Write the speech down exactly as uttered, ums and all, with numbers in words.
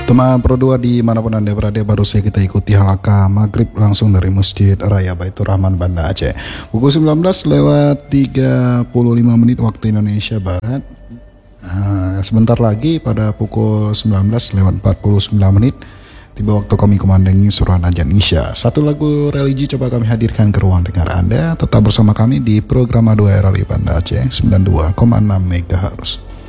Teman Pro dua dimanapun Anda berada, baru saja kita ikuti halaqah maghrib langsung dari Masjid Raya Baitur Rahman Banda Aceh. Pukul sembilan belas lewat tiga puluh lima menit waktu Indonesia Barat. Nah, sebentar lagi pada pukul sembilan belas lewat empat puluh sembilan menit tiba waktu kami kumandangi suruhan ajan Isya. Satu lagu religi coba kami hadirkan ke ruang dengar Anda. Tetap bersama kami di program A dua R R I Banda Aceh sembilan puluh dua koma enam megahertz.